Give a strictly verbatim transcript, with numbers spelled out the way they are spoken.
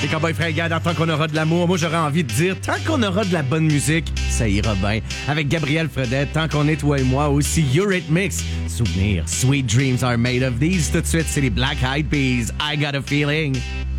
Les Cowboys fringants, tant qu'on aura de l'amour, moi j'aurais envie de dire, tant qu'on aura de la bonne musique, ça ira bien. Avec Gabriel Fredette, tant qu'on est toi et moi, aussi Eurythmics. Souvenir, Sweet Dreams are made of these. Tout de suite, c'est les Black Eyed Peas. I got a feeling.